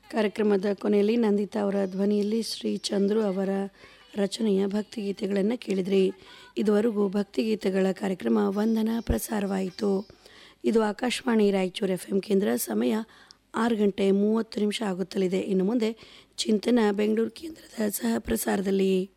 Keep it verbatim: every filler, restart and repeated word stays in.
ಕಾರ್ಯಕ್ರಮದ ಕೊನೆಯಲ್ಲಿ ನಂದಿತಾ ಅವರ ಧ್ವನಿಯಲ್ಲಿ ಶ್ರೀ ಚಂದ್ರು ಅವರ ರಚನೆಯ ಭಕ್ತಿಗೀತೆಗಳನ್ನು ಕೇಳಿದ್ರಿ. ಇದುವರೆಗೂ ಭಕ್ತಿಗೀತೆಗಳ ಕಾರ್ಯಕ್ರಮ ವಂದನಾ ಪ್ರಸಾರವಾಯಿತು. ಇದು ಆಕಾಶವಾಣಿ ರಾಯಚೂರು ಎಫ್ ಎಂ ಕೇಂದ್ರ. ಸಮಯ ಆರು ಗಂಟೆ ಮೂವತ್ತು ನಿಮಿಷ ಆಗುತ್ತಲಿದೆ. ಇನ್ನು ಮುಂದೆ ಚಿಂತನ ಬೆಂಗಳೂರು ಕೇಂದ್ರದ ಸಹ ಪ್ರಸಾರದಲ್ಲಿ.